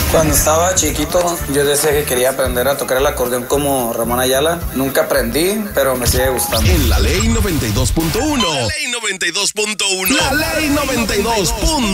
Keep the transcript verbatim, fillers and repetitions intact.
Cuando estaba chiquito, yo decía que quería aprender a tocar el acordeón como Ramón Ayala. Nunca aprendí, pero me sigue gustando. En la ley noventa y dos punto uno. La ley noventa y dos punto uno. La ley noventa y dos punto uno.